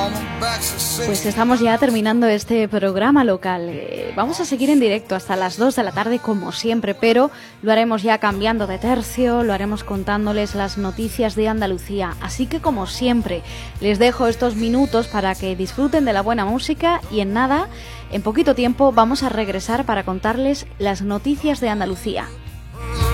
Pues estamos ya terminando este programa local. Vamos a seguir en directo hasta las 2 de la tarde como siempre, pero lo haremos ya cambiando de tercio, lo haremos contándoles las noticias de Andalucía. Así que como siempre, les dejo estos minutos para que disfruten de la buena música y en nada, en poquito tiempo, vamos a regresar para contarles las noticias de Andalucía.